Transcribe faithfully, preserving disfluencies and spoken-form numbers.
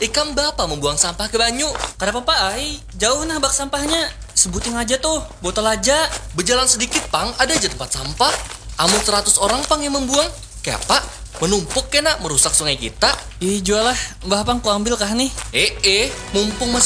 Ikan bapak membuang sampah ke banyu. Kenapa Pak Ai? Jauh nah bak sampahnya. Sebutin aja tuh, botol aja. Berjalan sedikit pang, ada aja tempat sampah. Amun seratus orang pang yang membuang. Kayak pak, menumpuk kena merusak sungai kita. Ih jual lah, Mbah Pang ku ambil kah nih? Eh eh, mumpung masih